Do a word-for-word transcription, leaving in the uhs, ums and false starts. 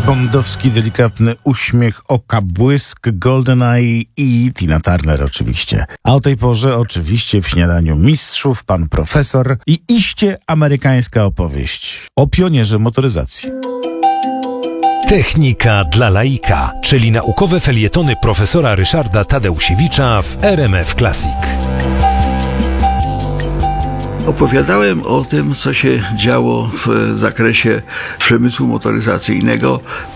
Bondowski, delikatny uśmiech oka, błysk, GoldenEye i Tina Turner oczywiście. A o tej porze oczywiście w Śniadaniu Mistrzów pan profesor i iście amerykańska opowieść o pionierze motoryzacji. Technika dla laika, czyli naukowe felietony profesora Ryszarda Tadeusiewicza w R M F Classic. Opowiadałem o tym, co się działo w zakresie przemysłu motoryzacyjnego